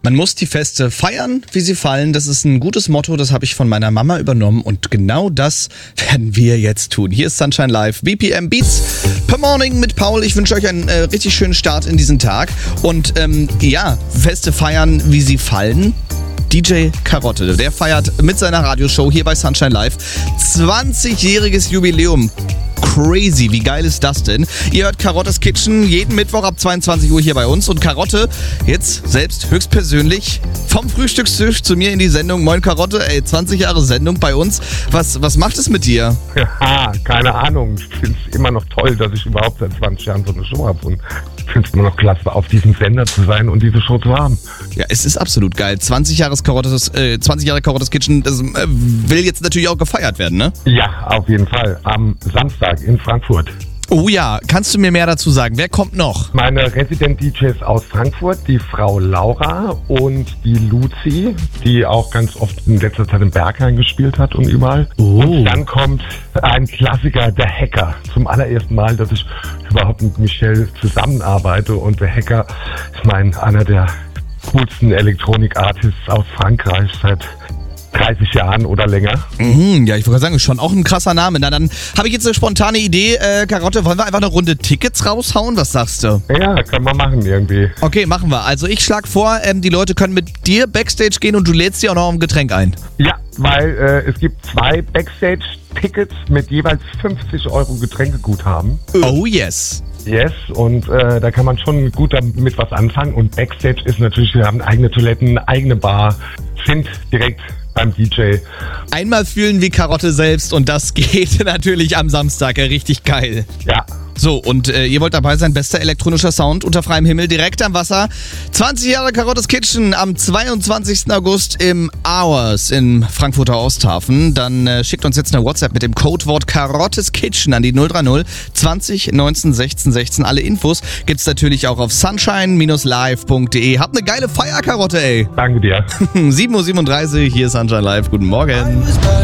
Man muss die Feste feiern, wie sie fallen. Das ist ein gutes Motto, das habe ich von meiner Mama übernommen und genau das werden wir jetzt tun. Hier ist Sunshine Live, BPM Beats per Morning mit Paul. Ich wünsche euch einen richtig schönen Start in diesen Tag und Feste feiern, wie sie fallen. DJ Karotte, der feiert mit seiner Radioshow hier bei Sunshine Live 20-jähriges Jubiläum. Crazy, wie geil ist das denn? Ihr hört Karottes Kitchen jeden Mittwoch ab 22 Uhr hier bei uns und Karotte jetzt selbst höchstpersönlich vom Frühstückstisch zu mir in die Sendung. Moin Karotte, 20 Jahre Sendung bei uns. Was macht es mit dir? Ja, keine Ahnung. Ich finde es immer noch toll, dass ich überhaupt seit 20 Jahren so eine Show habe und ich finde es immer noch klasse, auf diesem Sender zu sein und diese Show zu haben. Ja, es ist absolut geil. 20 Jahre Karottes Kitchen, das will jetzt natürlich auch gefeiert werden, ne? Ja, auf jeden Fall. Am Samstag in Frankfurt. Oh ja, kannst du mir mehr dazu sagen? Wer kommt noch? Meine Resident-DJs aus Frankfurt, die Frau Laura und die Luzi, die auch ganz oft in letzter Zeit im Berghain gespielt hat und überall. Oh. Und dann kommt ein Klassiker, der Hacker. Zum allerersten Mal, dass ich überhaupt mit Michelle zusammenarbeite. Und der Hacker ist einer der coolsten Elektronik-Artists aus Frankreich seit 30 Jahren oder länger. Ja, ich würde sagen, ist schon auch ein krasser Name. Na, dann habe ich jetzt eine spontane Idee. Karotte, wollen wir einfach eine Runde Tickets raushauen? Was sagst du? Ja, können wir machen irgendwie. Okay, machen wir. Also ich schlage vor, die Leute können mit dir Backstage gehen und du lädst dir auch noch ein Getränk ein. Ja, weil es gibt 2 Backstage-Tickets mit jeweils 50 € Getränkeguthaben. Oh yes. Yes, und da kann man schon gut damit was anfangen. Und Backstage ist natürlich, wir haben eigene Toiletten, eigene Bar, sind direkt beim DJ. Einmal fühlen wie Karotte selbst und das geht natürlich am Samstag. Richtig geil. Ja. So, und ihr wollt dabei sein, bester elektronischer Sound unter freiem Himmel, direkt am Wasser. 20 Jahre Karottes Kitchen am 22. August im Hours in Frankfurter Osthafen. Dann schickt uns jetzt eine WhatsApp mit dem Codewort Karottes Kitchen an die 030 20 19 16 16. Alle Infos gibt's natürlich auch auf sunshine-live.de. Habt eine geile Feier, Karotte, ey. Danke dir. 7:37 Uhr, hier ist Sunshine Live. Guten Morgen.